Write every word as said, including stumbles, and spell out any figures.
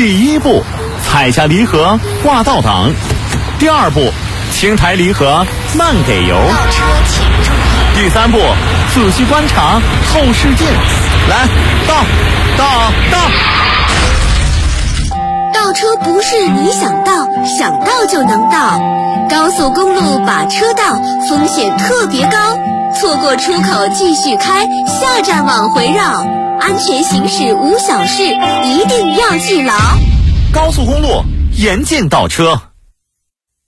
第一步，踩下离合挂倒档。第二步，轻抬离合慢给油。 倒车请注意。 第三步，仔细观察后视镜。来，倒倒倒。 倒车不是你想倒想倒就能倒，高速公路把车道风险特别高，错过出口继续开，下站往回绕，安全行驶无小事，一定要记牢。 高速公路严禁倒车。